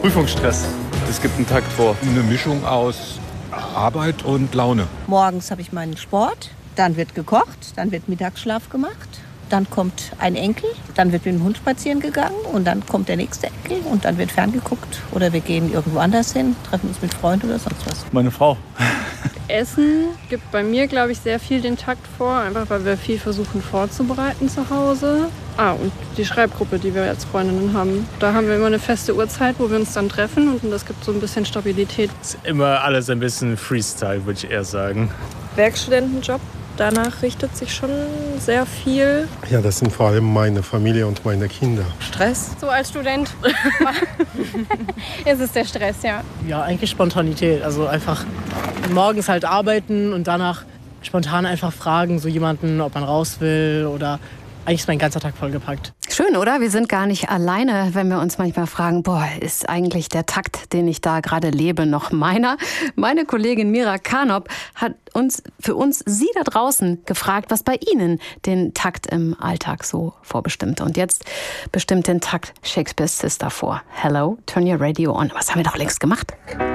Prüfungsstress. Es gibt einen Takt vor. Eine Mischung aus Arbeit und Laune. Morgens habe ich meinen Sport, dann wird gekocht, dann wird Mittagsschlaf gemacht. Dann kommt ein Enkel, dann wird mit dem Hund spazieren gegangen und dann kommt der nächste Enkel und dann wird ferngeguckt oder wir gehen irgendwo anders hin, treffen uns mit Freunden oder sonst was. Meine Frau. Essen gibt bei mir, glaube ich, sehr viel den Takt vor, einfach weil wir viel versuchen vorzubereiten zu Hause. Und die Schreibgruppe, die wir als Freundinnen haben. Da haben wir immer eine feste Uhrzeit, wo wir uns dann treffen und das gibt so ein bisschen Stabilität. Ist immer alles ein bisschen Freestyle, würde ich eher sagen. Werkstudentenjob. Danach richtet sich schon sehr viel. Ja, das sind vor allem meine Familie und meine Kinder. Stress? So als Student ist es der Stress, ja. Ja, eigentlich Spontanität. Also einfach morgens halt arbeiten und danach spontan einfach fragen, so jemanden, ob man raus will oder eigentlich ist mein ganzer Tag vollgepackt. Schön, oder? Wir sind gar nicht alleine, wenn wir uns manchmal fragen, ist eigentlich der Takt, den ich da gerade lebe, noch meiner? Meine Kollegin Mira Kanop hat für uns Sie da draußen gefragt, was bei Ihnen den Takt im Alltag so vorbestimmt. Und jetzt bestimmt den Takt Shakespeare's Sister vor. Hello, turn your radio on. Was haben wir doch längst gemacht?